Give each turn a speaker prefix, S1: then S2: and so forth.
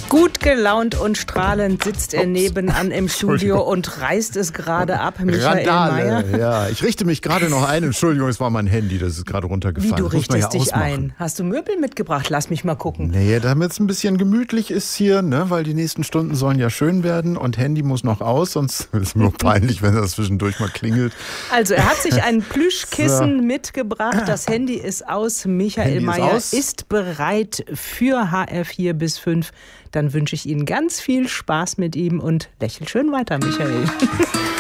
S1: Gut gelaunt und strahlend sitzt er nebenan im Studio und reißt es gerade ab, Michael Mayer.
S2: Ja, ich richte mich gerade noch ein. Entschuldigung, es war mein Handy, das ist gerade runtergefallen.
S1: Wie, du
S2: das muss man
S1: richtest
S2: ja
S1: dich
S2: ausmachen.
S1: ein? Hast du Möbel mitgebracht? Lass mich mal gucken.
S2: Nee, damit es ein bisschen gemütlich ist hier, ne? Weil die nächsten Stunden sollen ja schön werden und Handy muss noch aus, sonst ist es mir peinlich, wenn das zwischendurch mal klingelt.
S1: Also er hat sich ein Plüschkissen mitgebracht, das Handy ist aus, Michael Mayer ist bereit für HR4 bis 5. Dann wünsche ich Ihnen ganz viel Spaß mit ihm und lächel schön weiter, Michael.